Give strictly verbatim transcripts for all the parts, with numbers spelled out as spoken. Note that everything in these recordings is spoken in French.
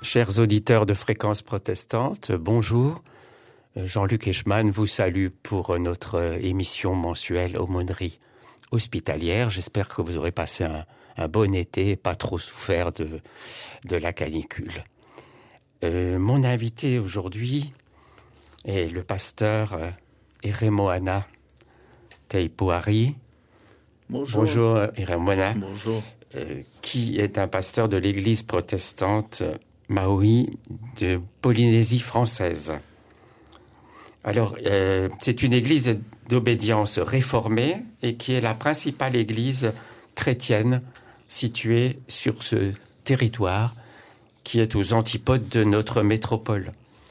Chers auditeurs de Fréquence Protestante, bonjour. Jean-Luc Eichmann vous salue pour notre émission mensuelle Aumônerie hospitalière. J'espère que vous aurez passé un, un bon été et pas trop souffert de, de la canicule. Euh, mon invité aujourd'hui est le pasteur Eremoana Teipuari. Bonjour. Bonjour Eremoana. Bonjour. Euh, qui est un pasteur de l'église protestante Maui de Polynésie française. Alors, euh, c'est une église d'obédience réformée et qui est la principale église chrétienne située sur ce territoire qui est aux antipodes de notre métropole.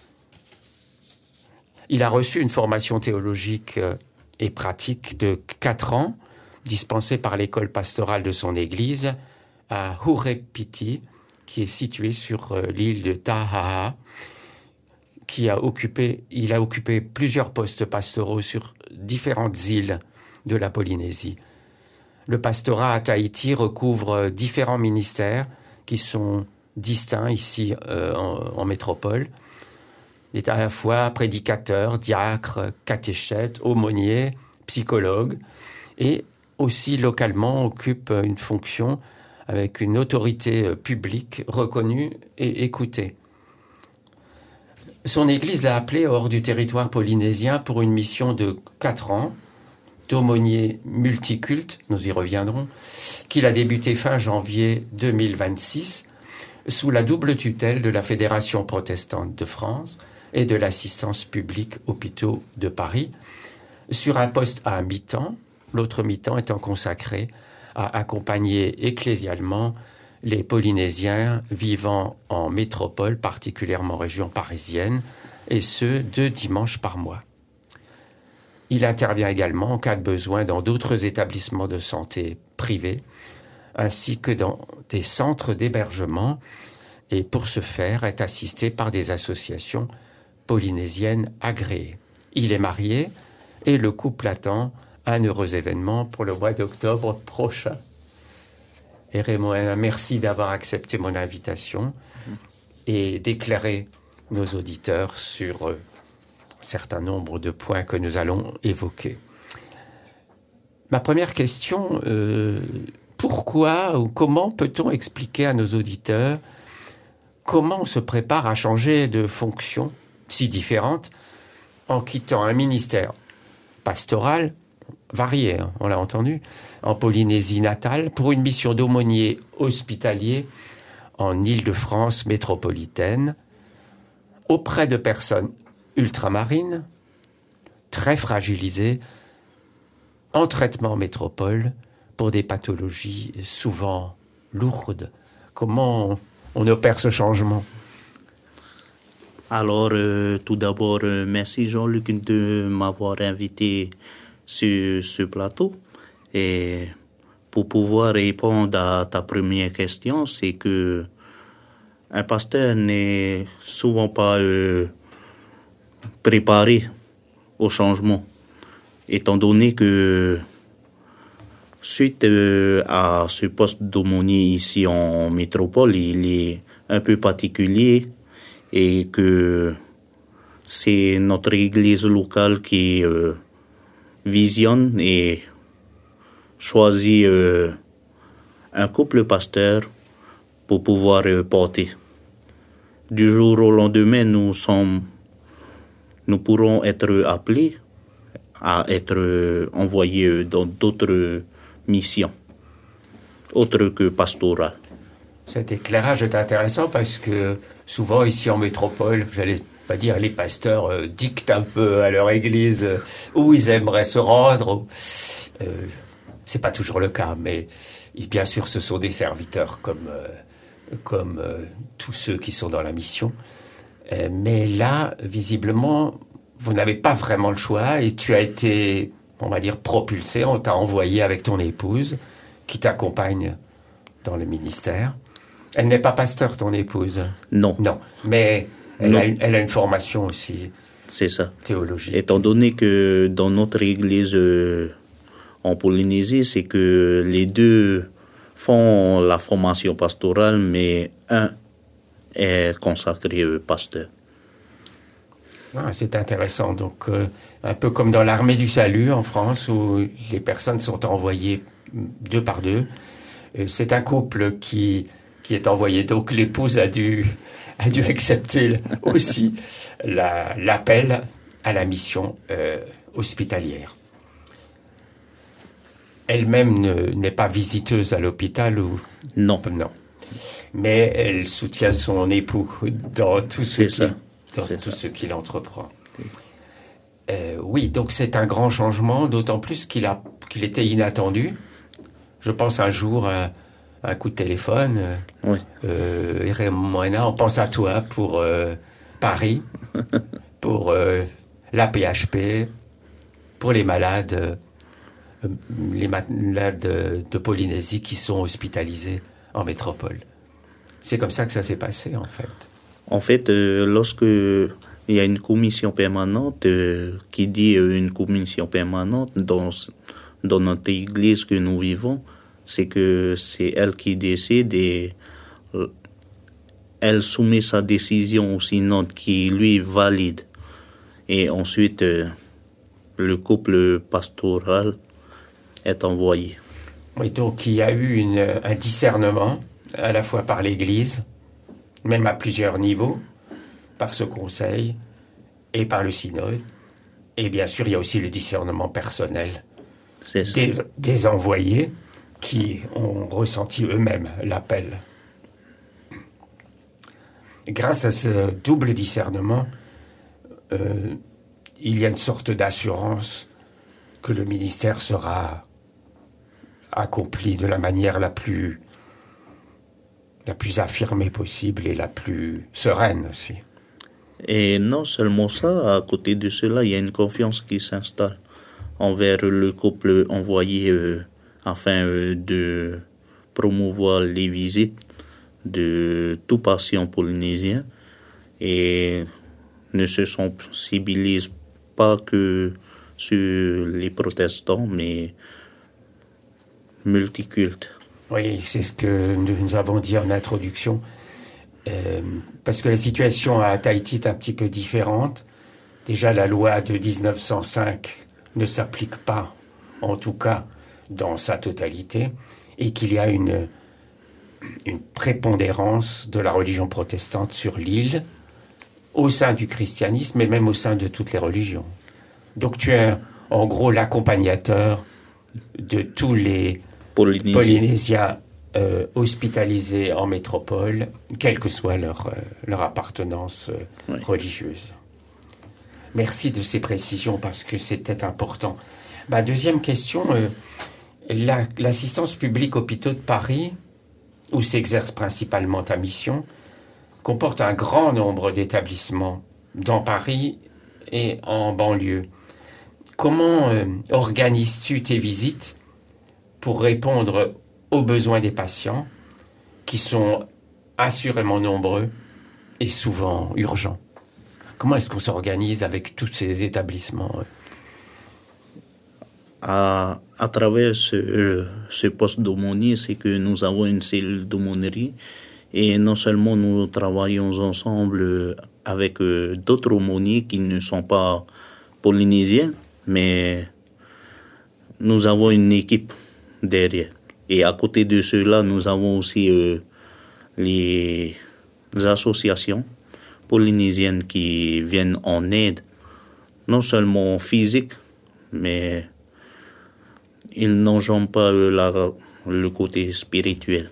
Il a reçu une formation théologique et pratique de quatre ans, dispensée par l'école pastorale de son église à Hurepiti, qui est située sur l'île de Tahaa, qui a occupé, il a occupé plusieurs postes pastoraux sur différentes îles de la Polynésie. Le pastorat à Tahiti recouvre différents ministères qui sont distincts ici euh, en, en métropole. Il est à la fois prédicateur, diacre, catéchète, aumônier, psychologue, et aussi localement occupe une fonction avec une autorité publique reconnue et écoutée. Son église l'a appelé hors du territoire polynésien pour une mission de quatre ans, d'aumônier multiculte, nous y reviendrons, qu'il a débuté fin janvier deux mille vingt-six, sous la double tutelle de la Fédération protestante de France et de l'Assistance publique Hôpitaux de Paris, sur un poste à mi-temps, l'autre mi-temps étant consacré à accompagner ecclésialement les Polynésiens vivant en métropole, particulièrement en région parisienne, et ce, deux dimanches par mois. Il intervient également en cas de besoin dans d'autres établissements de santé privés, ainsi que dans des centres d'hébergement, et pour ce faire est assisté par des associations polynésiennes agréées. Il est marié et le couple attend un heureux événement pour le mois d'octobre prochain. Eremoana, merci d'avoir accepté mon invitation et d'éclairer nos auditeurs sur un certain nombre de points que nous allons évoquer. Ma première question, euh, pourquoi ou comment peut-on expliquer à nos auditeurs comment on se prépare à changer de fonction si différente en quittant un ministère pastoral varié, hein, on l'a entendu, en Polynésie natale, pour une mission d'aumônier hospitalier en Île-de-France métropolitaine, auprès de personnes ultramarines, très fragilisées, en traitement en métropole, pour des pathologies souvent lourdes. Comment on, on opère ce changement ? Alors, euh, tout d'abord, euh, merci Jean-Luc de m'avoir invité sur ce plateau. Et pour pouvoir répondre à ta première question, c'est que un pasteur n'est souvent pas euh, préparé au changement, étant donné que suite euh, à ce poste d'aumônier ici en métropole, il est un peu particulier et que c'est notre église locale qui euh, visionne et choisit euh, un couple pasteur pour pouvoir euh, porter. Du jour au lendemain, nous sommes, nous pourrons être appelés à être euh, envoyés dans d'autres missions, autres que pastorales. Cet éclairage est intéressant parce que souvent ici en métropole, j'allais pas dire les pasteurs euh, dictent un peu à leur église euh, où ils aimeraient se rendre. Euh, c'est pas toujours le cas, mais bien sûr ce sont des serviteurs comme euh, comme euh, tous ceux qui sont dans la mission. Euh, mais là, visiblement, vous n'avez pas vraiment le choix et tu as été, on va dire, propulsé. On t'a envoyé avec ton épouse qui t'accompagne dans le ministère. Elle n'est pas pasteur, ton épouse? Non. Non, mais elle, non. A, une, elle a une formation aussi. C'est ça. Théologique. Étant donné que dans notre église euh, en Polynésie, c'est que les deux font la formation pastorale, mais un est consacré au pasteur. Ah, c'est intéressant. Donc, euh, un peu comme dans l'armée du salut en France, où les personnes sont envoyées deux par deux. Euh, c'est un couple qui, qui est envoyé. Donc, l'épouse a dû, a dû accepter aussi la, l'appel à la mission euh, hospitalière. Elle-même ne, n'est pas visiteuse à l'hôpital ou... Non. Non. Mais elle soutient son époux dans tout ce qui... dans c'est tout ça. ce qu'il entreprend. Euh, oui, donc c'est un grand changement, d'autant plus qu'il, a, qu'il était inattendu. Je pense un jour à un coup de téléphone. Oui. Euh, Raymond, on pense à toi pour euh, Paris, pour euh, l'A P H P, pour les malades, euh, les malades de, de Polynésie qui sont hospitalisés en métropole. C'est comme ça que ça s'est passé, en fait. En fait, euh, lorsque il y a une commission permanente, euh, qui dit euh, une commission permanente dans, dans notre église que nous vivons, c'est que c'est elle qui décide et euh, elle soumet sa décision au synode qui lui valide. Et ensuite, euh, le couple pastoral est envoyé. Oui, donc il y a eu une, un discernement, à la fois par l'Église, même à plusieurs niveaux, par ce conseil et par le synode. Et bien sûr, il y a aussi le discernement personnel des, des envoyés qui ont ressenti eux-mêmes l'appel. Grâce à ce double discernement, euh, il y a une sorte d'assurance que le ministère sera accompli de la manière la plus la plus affirmée possible et la plus sereine aussi. Et non seulement ça, à côté de cela, il y a une confiance qui s'installe envers le couple envoyé euh, afin euh, de promouvoir les visites de tout patient polynésien et ne se sensibilise pas que sur les protestants, mais multicultes. Oui, c'est ce que nous avons dit en introduction. Euh, parce que la situation à Tahiti est un petit peu différente. Déjà, la loi de dix-neuf cent cinq ne s'applique pas, en tout cas, dans sa totalité, et qu'il y a une, une prépondérance de la religion protestante sur l'île, au sein du christianisme, mais même au sein de toutes les religions. Donc tu es, en gros, l'accompagnateur de tous les Polynésiens, Polynésiens euh, hospitalisés en métropole, quelle que soit leur, euh, leur appartenance euh, oui. religieuse. Merci de ces précisions parce que c'était important. Ma deuxième question, euh, la, l'assistance publique hôpitaux de Paris, où s'exerce principalement ta mission, comporte un grand nombre d'établissements dans Paris et en banlieue. Comment euh, organises-tu tes visites pour répondre aux besoins des patients, qui sont assurément nombreux et souvent urgents? Comment est-ce qu'on s'organise avec tous ces établissements? À, à travers ce, ce poste d'aumônier, c'est que nous avons une cellule d'aumônerie et non seulement nous travaillons ensemble avec d'autres aumôniers qui ne sont pas polynésiens, mais nous avons une équipe derrière. Et à côté de cela, nous avons aussi euh, les associations polynésiennes qui viennent en aide, non seulement physique, mais ils n'enjambent pas euh, la, le côté spirituel.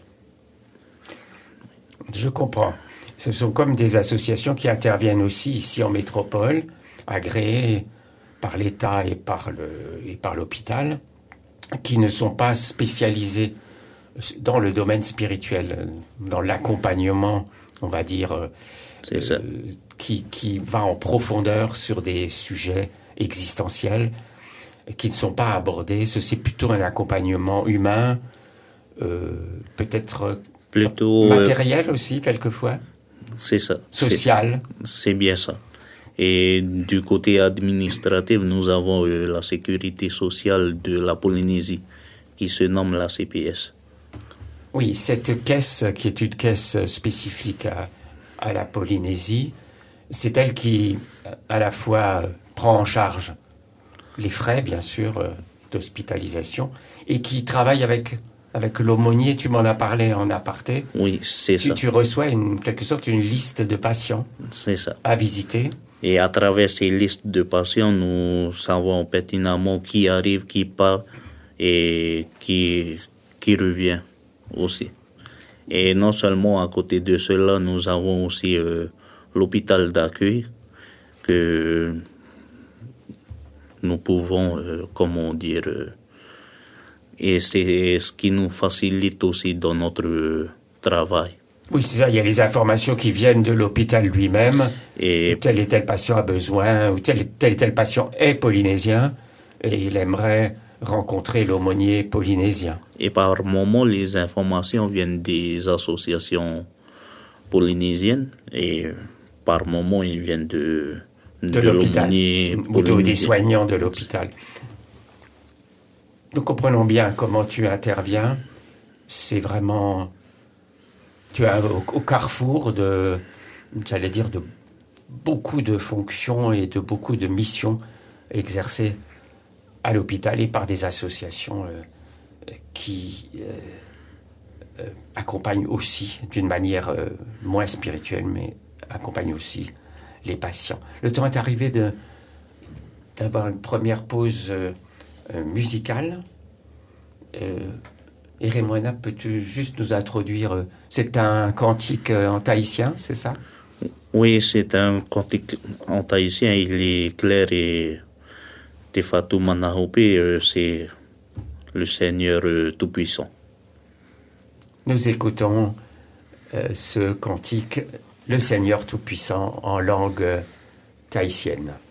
Je comprends. Ce sont comme des associations qui interviennent aussi ici en métropole, agréées par l'État et par, le, et par l'hôpital, qui ne sont pas spécialisées dans le domaine spirituel, dans l'accompagnement, on va dire, C'est ça. Euh, qui, qui va en profondeur sur des sujets existentiels qui ne sont pas abordés. C'est plutôt un accompagnement humain, euh, peut-être plutôt matériel euh, aussi, quelquefois. C'est ça. Social. C'est, c'est bien ça. Et du côté administratif, nous avons euh, la sécurité sociale de la Polynésie, qui se nomme la C P S. Oui, cette caisse qui est une caisse spécifique à, à la Polynésie. C'est elle qui, à la fois, prend en charge les frais, bien sûr, d'hospitalisation, et qui travaille avec, avec l'aumônier. Tu m'en as parlé en aparté. Oui, c'est tu, ça. Tu reçois, en quelque sorte, une liste de patients c'est ça. à visiter. Et à travers ces listes de patients, nous savons pertinemment qui arrive, qui part et qui, qui revient aussi. Et non seulement à côté de cela, nous avons aussi euh, l'hôpital d'accueil que nous pouvons, euh, comment dire, euh, et c'est ce qui nous facilite aussi dans notre euh, travail. Oui, c'est ça, il y a les informations qui viennent de l'hôpital lui-même, et tel et tel patient a besoin, ou tel, tel et tel patient est polynésien, et il aimerait rencontrer l'aumônier polynésien. Et par moment, les informations viennent des associations polynésiennes, et par moment, ils viennent de, de, de l'hôpital, ou de, des soignants de l'hôpital. Nous comprenons bien comment tu interviens. C'est vraiment... Tu es au, au carrefour de, j'allais dire, de beaucoup de fonctions et de beaucoup de missions exercées à l'hôpital et par des associations euh, qui euh, euh, accompagnent aussi, d'une manière euh, moins spirituelle, mais accompagnent aussi les patients. Le temps est arrivé de, d'avoir une première pause euh, euh, musicale. Euh, Eremwana, peux-tu juste nous introduire, c'est un cantique en tahitien, c'est ça? Oui, c'est un cantique en tahitien, il est clair et Te Fatu Manahope, c'est le Seigneur Tout-Puissant. Nous écoutons euh, ce cantique, le Seigneur Tout-Puissant, en langue tahitienne.